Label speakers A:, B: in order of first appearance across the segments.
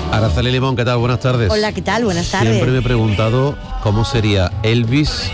A: Araceli Limón, ¿qué tal? Buenas tardes.
B: Hola, ¿qué tal? Buenas tardes.
A: Siempre me he preguntado cómo sería Elvis,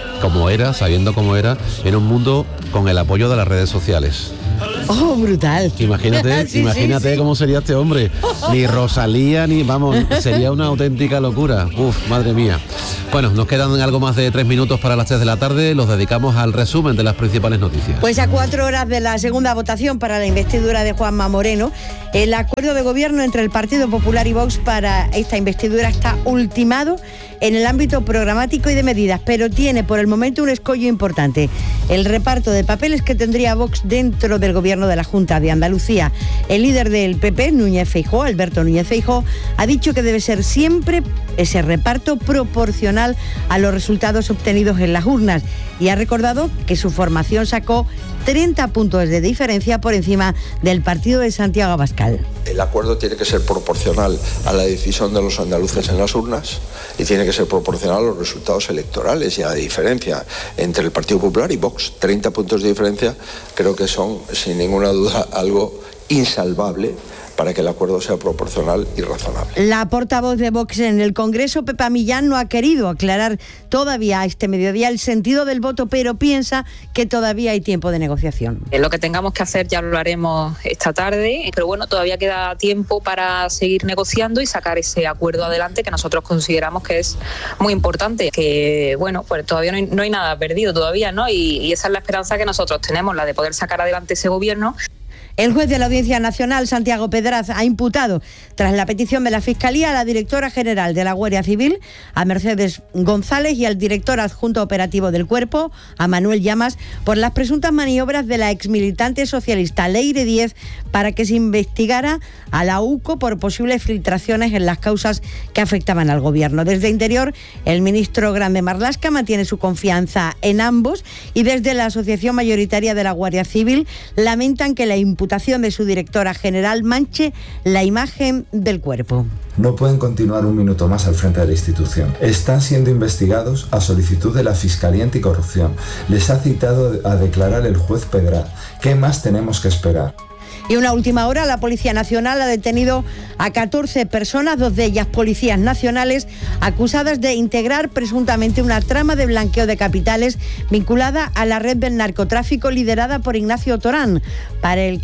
A: sabiendo cómo era, en un mundo con el apoyo de las redes sociales.
B: Oh, brutal.
A: Imagínate, sí. Cómo sería este hombre. Ni Rosalía, sería una auténtica locura. Uf, madre mía. Bueno, nos quedan algo más de 3 minutos para las 3 de la tarde. Los dedicamos al resumen de las principales noticias.
B: Pues a 4 horas de la segunda votación para la investidura de Juanma Moreno, el acuerdo de gobierno entre el Partido Popular y Vox para esta investidura está ultimado en el ámbito programático y de medidas, pero tiene por el momento un escollo importante: el reparto de papeles que tendría Vox dentro del gobierno de la Junta de Andalucía. El líder del PP, Alberto Núñez Feijóo, ha dicho que debe ser siempre ese reparto proporcional a los resultados obtenidos en las urnas, y ha recordado que su formación sacó 30 puntos de diferencia por encima del partido de Santiago Abascal.
C: El acuerdo tiene que ser proporcional a la decisión de los andaluces en las urnas y tiene que ser proporcional a los resultados electorales, y a la diferencia entre el Partido Popular y Vox. 30 puntos de diferencia creo que son, sin ninguna duda, algo insalvable para que el acuerdo sea proporcional y razonable.
B: La portavoz de Vox en el Congreso, Pepa Millán, no ha querido aclarar todavía a este mediodía el sentido del voto, pero piensa que todavía hay tiempo de negociación.
D: Lo que tengamos que hacer ya lo haremos esta tarde, pero bueno, todavía queda tiempo para seguir negociando y sacar ese acuerdo adelante que nosotros consideramos que es muy importante, que bueno, pues todavía no hay nada perdido todavía, ¿no? Y esa es la esperanza que nosotros tenemos, la de poder sacar adelante ese gobierno.
B: El juez de la Audiencia Nacional, Santiago Pedraz, ha imputado, tras la petición de la Fiscalía, a la directora general de la Guardia Civil, a Mercedes González, y al director adjunto operativo del Cuerpo, a Manuel Llamas, por las presuntas maniobras de la exmilitante socialista Leire Díez para que se investigara a la UCO por posibles filtraciones en las causas que afectaban al Gobierno. Desde Interior, el ministro Grande Marlaska mantiene su confianza en ambos, y desde la Asociación Mayoritaria de la Guardia Civil lamentan que la imputación de su directora general manche la imagen del Cuerpo.
E: No pueden continuar un minuto más al frente de la institución. Están siendo investigados a solicitud de la Fiscalía Anticorrupción. Les ha citado a declarar el juez Pedraz. ¿Qué más tenemos que esperar?
B: Y una última hora, la Policía Nacional ha detenido a 14 personas, 2 de ellas policías nacionales, acusadas de integrar presuntamente una trama de blanqueo de capitales vinculada a la red del narcotráfico liderada por Ignacio Torán, para el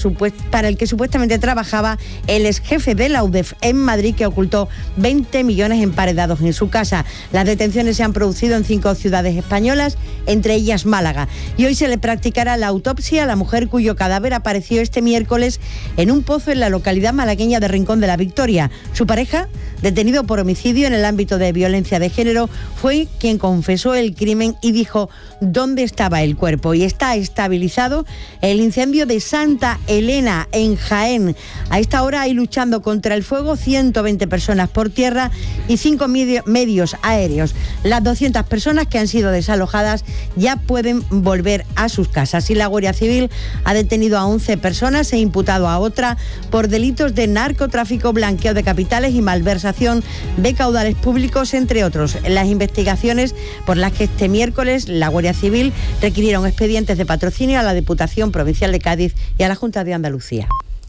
B: que supuestamente trabajaba el exjefe de la UDEF en Madrid, que ocultó 20 millones emparedados en su casa. Las detenciones se han producido en 5 ciudades españolas, entre ellas Málaga. Y hoy se le practicará la autopsia a la mujer cuyo cadáver apareció este miércoles en un pozo en la localidad malagueña de Rincón de la Victoria. Su pareja, detenido por homicidio en el ámbito de violencia de género, fue quien confesó el crimen y dijo dónde estaba el cuerpo. Y está estabilizado el incendio de Santa Elena, en Jaén. A esta hora hay luchando contra el fuego 120 personas por tierra y 5 medios aéreos. Las 200 personas que han sido desalojadas ya pueden volver a sus casas. Y la Guardia Civil ha detenido a 11 personas e imputado a otra por delitos de narcotráfico, blanqueo de capitales y malversación de caudales públicos, entre otros. Las investigaciones por las que este miércoles la Guardia Civil requirieron expedientes de patrocinio a la Diputación Provincial de Cádiz y a la Junta de Andalucía.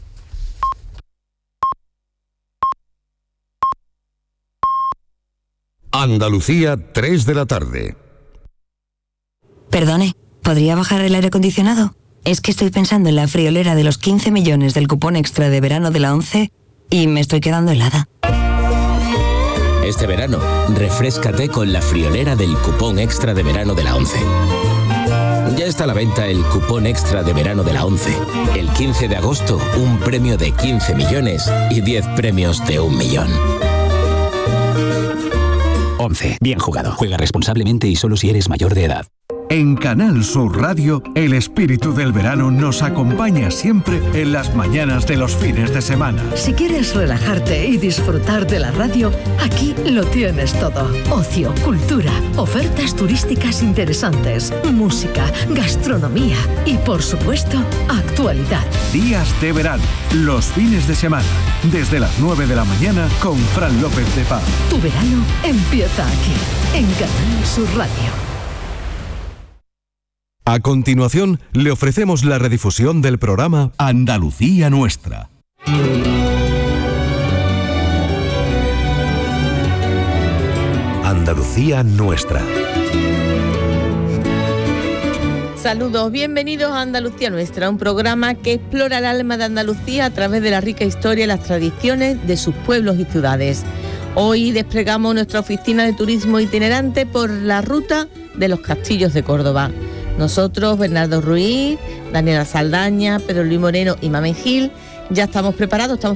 F: Andalucía, 3 de la tarde.
G: Perdone, ¿podría bajar el aire acondicionado? Es que estoy pensando en la friolera de los 15 millones del cupón extra de verano de la 11 y me estoy quedando helada.
H: Este verano, refréscate con la friolera del cupón extra de verano de la 11. Ya está a la venta el cupón extra de verano de la 11. El 15 de agosto, un premio de 15 millones y 10 premios de 1 millón.
I: 11. Bien jugado. Juega responsablemente y solo si eres mayor de edad.
J: En Canal Sur Radio, el espíritu del verano nos acompaña siempre en las mañanas de los fines de semana.
K: Si quieres relajarte y disfrutar de la radio, aquí lo tienes todo. Ocio, cultura, ofertas turísticas interesantes, música, gastronomía y, por supuesto, actualidad.
J: Días de verano, los fines de semana, desde las 9 de la mañana con Fran López de Paz.
K: Tu verano empieza aquí, en Canal Sur Radio.
F: A continuación, le ofrecemos la redifusión del programa Andalucía Nuestra.
J: Andalucía nuestra.
L: Saludos, bienvenidos a Andalucía Nuestra, un programa que explora el alma de Andalucía a través de la rica historia y las tradiciones de sus pueblos y ciudades. Hoy desplegamos nuestra oficina de turismo itinerante por la ruta de los castillos de Córdoba. Nosotros, Bernardo Ruiz, Daniela Saldaña, Pedro Luis Moreno y Mamen Gil, ya estamos preparados, estamos